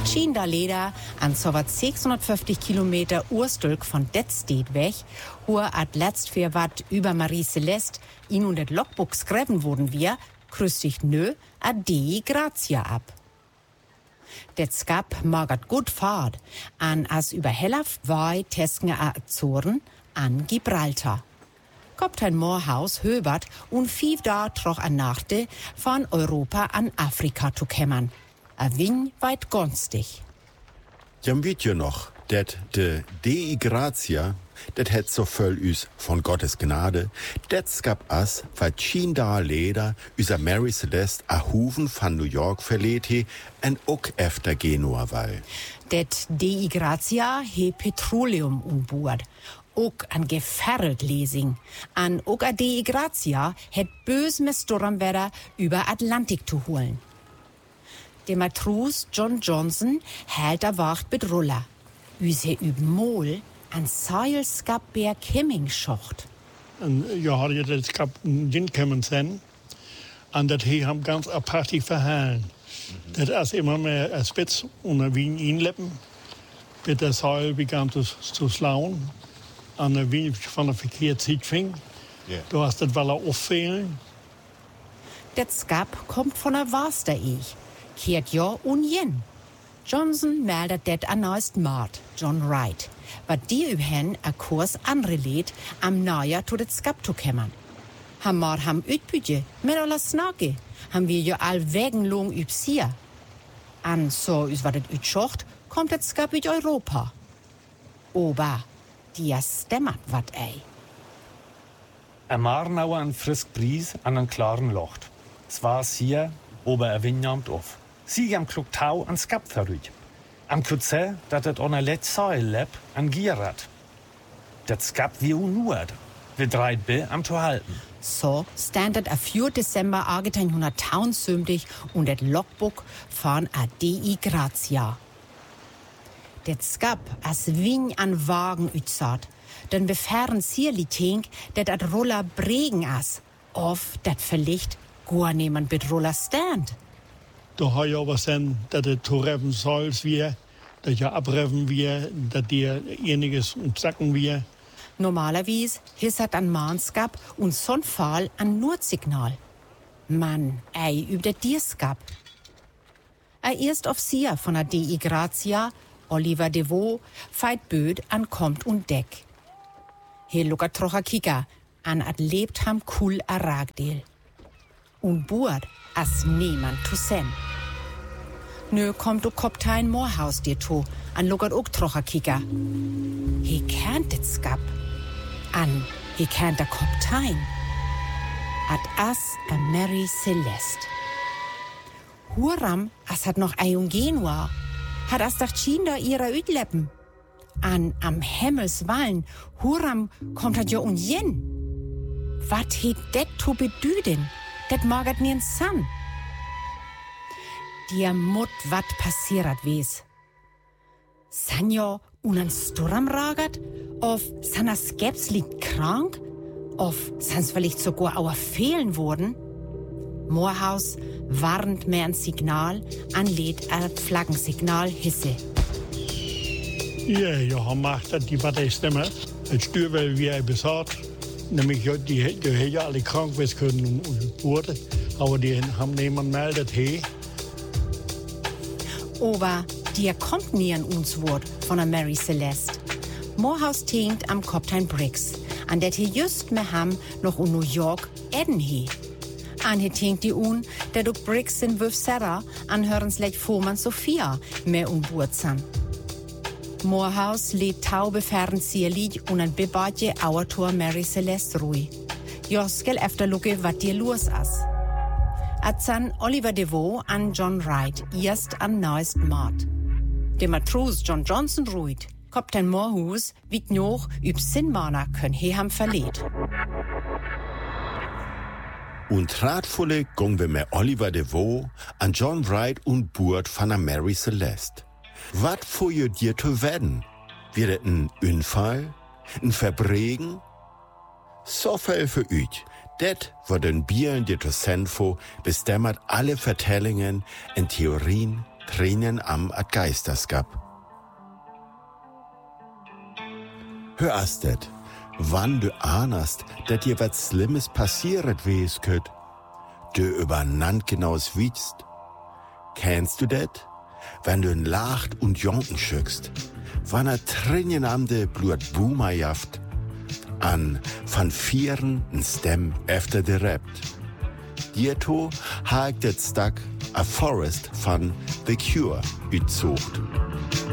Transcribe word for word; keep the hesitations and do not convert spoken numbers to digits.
Tschinda Leder, an so wat sechshundertfünfzig Kilometer Urstülk von det steht weg, wo at letzt für wat über Marie Celeste in und det Logbuch schreiben wurden wir, krüstigt nö a Dei Grazia ab. Det skap magert gut fahrt, an as über Hellhaft wei Tesken a Azoren an Gibraltar. Kaptein Moorhaus höbert und fief da troch an Nachte von Europa an Afrika zu kämmern. A win weit günstig. Jam weet je noch, dat de Dei Grazia, dat het so voll üs von Gottes Gnade, dat skap as Tschinda Leder üser Mary Celeste a Huven van New York verleht he en ook efter Genua wall. Det Dei Grazia he Petroleum unboord. Ook an geferrelt Lesing. An ook a Dei Grazia het bös mit Sturmwetter über Atlantik zu holen. Der Matros John Johnson hält a Wacht mit Ruller. Üse üb Mol an Seilskap Berg Hemmingschocht. En ja, had je dat skap in komen zijn. En dat hij hem ganz apartig verhalen. Mm-hmm. Dat als immer mehr a Spitz unter Wien inleppen, wird der Seil begann zu, zu slauen. An der Wien von der verkeerd ziet ving. Yeah. Du hast das Waller auffehlen. Det skap kommt von der Waster ich. Kehrt ja unjen. Johnson meldet det an neuest Mart, John Wright, wat die üb hen a Kurs anrelet am Neujahr zu det skap zu kämmern. Ham Mart ham ütbütje, mit aller Snake, ham wir ja all Wägenlung üb sier. An so is wat det ütschocht, kommt det skap üt Europa. Oba, die stemmert wat ei. Ein Marnauer an frisk Bries an een klaren Locht. Es war hier, ober er winjamt auf. Sie am Kluktau an Skap verrüht. Am Kutze, dat et on a let Säul leb an Gierat. Dat Skap wie unuert. Wir dreit be am zu halten. So standet a vier Dezember achtzehnhunderttausendsiebzig und det Logbuch von a Dei Grazia. Det skap as win an Wagen ütsat, denn befern sierli tink, dat at Roller bregen as, of dat verlicht gar niemand mit Roller stand. Da har jag aber sen, dat det zu reven soll wir, dat ja abreven wir, dat dir einiges und sacken wir. Normalerweise hissert an Mahnskap und son Fall an Nordsignal. Mann, ei, üb det Dierskap. A Erstoffizier von der Dei Grazia, Oliver Deveau, feit böd an kommt und deck. He luckert trocha Kika, an at lebt ham cool a Ragdel. Und buert as niemand zu sen. Nö kommt o Kaptein Moorhaus dir to, an luckert ook trocha Kika. He kennt det skap. An, he kennt der Kaptein. At as a Mary Celeste. Huram, as hat noch ein Genua. Hat as dach Tschinda ihrer Ütleppen. An am Himmelswallen, Huram kommt hat jo un jen. Wat het det to bedüden? Det magat nien san. Dir mut wat passiert wes. San jo unan Sturm ragert? Of san a Skeps liegt krank? Of sans vielleicht sogar auer fehlen wurden? Moorhaus warnt mehr ein Signal, anlädt ein Flaggensignal hisse. Ja, ja, macht dat die wat stemme. Het stuur wel wie hij bezat. Nämlich die, die hebben alle krank wees kunnen worden. Aber die haben niemand meldet he. Aber die kommt nie an uns Wort von der Mary Celeste. Moorhaus tinkt am Kaptein Briggs, an der he just me ham noch in New York Eden he. An he tinkt die un, der du Briggs in Wöf Sarah anhörens lech Foman Sophia mehr umburt san. Moorhaus lädt taube fern sierlig und ein bebadje Autor Mary Celeste Rui. Joskel efter lucke wat dir los as. Azan Oliver Deveau an John Wright, erst an neuest Mart. Der Matros John Johnson ruht, Kaptein Moorhaus, wie noch üb Sinnmana können he ham verleht. Und ratvolle gong wir mit Oliver Deveau an John Wright und Burt von der Mary Celeste. Wat für je dir zu werden? Wird es ein Unfall? Ein Verbregen? So viel für euch. Det wird ein Bieren dir zu Senfo, bestimmt alle Vertellungen und Theorien Tränen am at Geisters gab. Hör astet, wann du ahnest, dat dir wat Schlimmes passieret wes könnt, du übernand genaus wiegst. Kennst du det? Wenn du n lacht und jonken schückst, wann er Tränen am de Blut Boomer jaft, an van Vieren n Stem efter de rappt. Dierto haagt et stak a Forest van The Cure utzocht.